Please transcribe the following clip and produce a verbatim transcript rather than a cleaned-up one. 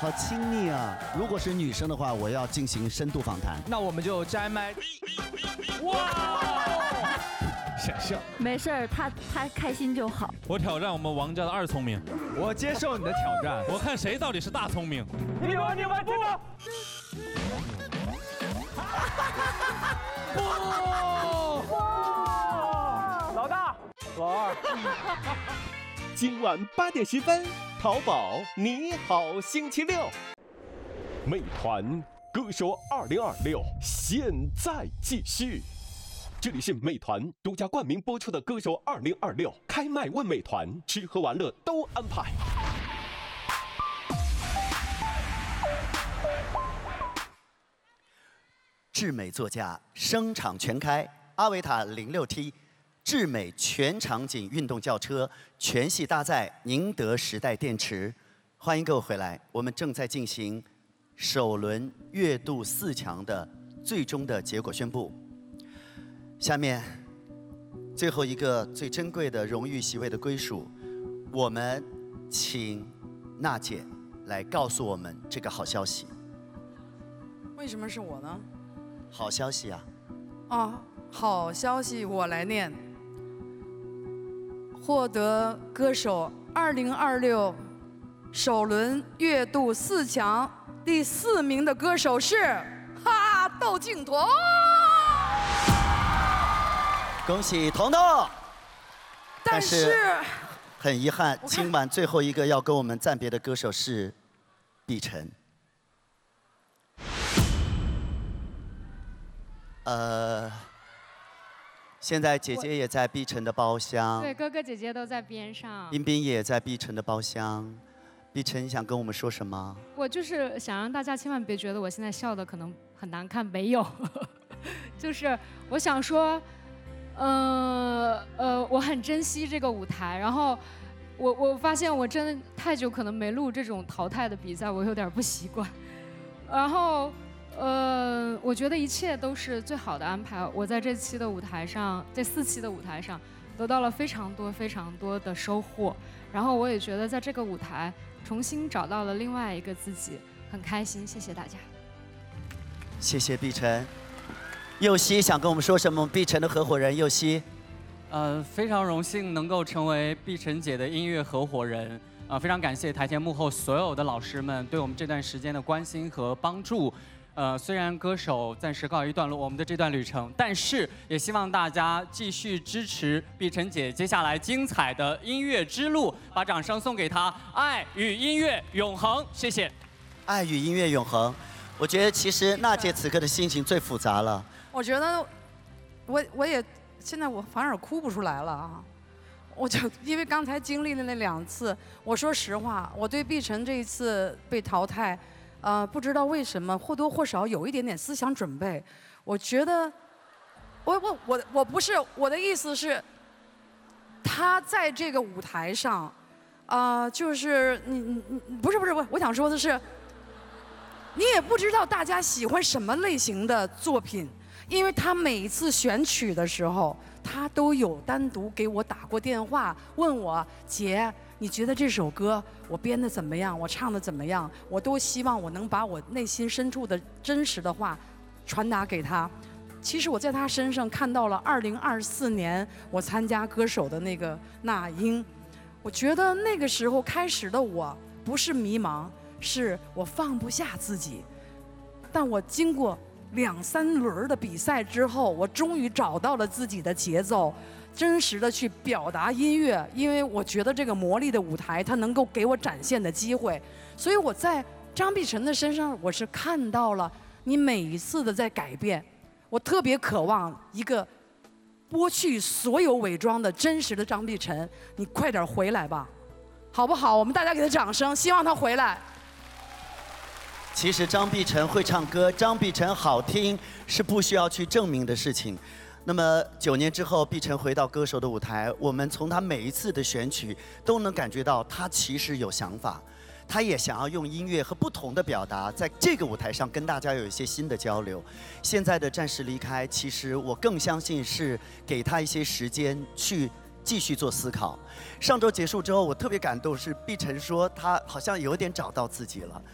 好亲密啊！如果是女生的话，我要进行深度访谈。 那我们就摘麦。哇！想象。 没事儿，他他开心就好。 我挑战我们王家的二聪明。 我接受你的挑战。 我看谁到底是大聪明。 你玩你玩这个。不！老大，老二。 今晚八点十分，淘宝你好星期六，美团歌手二零二六现在继续。这里是美团独家冠名播出的《歌手二零二六》，开麦问美团，吃喝玩乐都安排。 智美座驾声场全开，阿维塔零六 T。智美全场景运动轿车全系搭载宁德时代电池，欢迎各位回来。我们正在进行首轮月度四强的最终的结果宣布。下面最后一个最珍贵的荣誉席位的归属，我们请娜姐来告诉我们这个好消息。 为什么是我呢？ 好消息啊！ 啊，好消息，我来念。获得歌手二零二六首轮月度四强第四名的歌手是哈窦靖童。 恭喜彤彤！ 但是很遗憾，今晚最后一个要跟我们暂别的歌手是碧晨。呃。现在姐姐也在碧晨的包厢， 对，哥哥姐姐都在边上， 彬彬也在碧晨的包厢。碧晨，你想跟我们说什么？ 我就是想让大家千万别觉得我现在笑的可能很难看，没有，就是我想说，呃呃，我很珍惜这个舞台，然后我我发现我真的太久可能没录这种淘汰的比赛，我有点不习惯，然后。呃，我觉得一切都是最好的安排。我在这期的舞台上，这四期的舞台上，得到了非常多、非常多的收获。然后我也觉得在这个舞台重新找到了另外一个自己，很开心。谢谢大家。 谢谢碧晨。佑希想跟我们说什么？碧晨的合伙人佑希。 呃，非常荣幸能够成为碧晨姐的音乐合伙人。呃，非常感谢台前幕后所有的老师们对我们这段时间的关心和帮助。呃，虽然歌手暂时告一段落，我们的这段旅程，但是也希望大家继续支持碧晨姐接下来精彩的音乐之路，把掌声送给她，爱与音乐永恒，谢谢。 爱与音乐永恒，我觉得其实娜姐此刻的心情最复杂了。 我觉得，我我也现在我反而哭不出来了啊，我就因为刚才经历了那两次，我说实话，我对碧晨这一次被淘汰。呃，不知道为什么或多或少有一点点思想准备。我觉得，我我我我不是我的意思是，他在这个舞台上，啊、呃，就是你你你不是不是我我想说的是，你也不知道大家喜欢什么类型的作品，因为他每一次选曲的时候，他都有单独给我打过电话，问我姐。你觉得这首歌我编的怎么样？我唱的怎么样？我都希望我能把我内心深处的真实的话传达给他。其实我在他身上看到了二零二四年我参加歌手的那个那英，我觉得那个时候开始的我不是迷茫，是我放不下自己。但我经过两三轮的比赛之后，我终于找到了自己的节奏。真实的去表达音乐，因为我觉得这个魔力的舞台，它能够给我展现的机会，所以我在张碧晨的身上，我是看到了你每一次的在改变。我特别渴望一个剥去所有伪装的真实的张碧晨，你快点回来吧，好不好？我们大家给他掌声，希望他回来。 其实张碧晨会唱歌，张碧晨好听是不需要去证明的事情。那么九年之后，碧晨回到歌手的舞台，我们从他每一次的选曲都能感觉到他其实有想法，他也想要用音乐和不同的表达，在这个舞台上跟大家有一些新的交流。现在的暂时离开，其实我更相信是给他一些时间去继续做思考。上周结束之后，我特别感动，是碧晨说他好像有点找到自己了。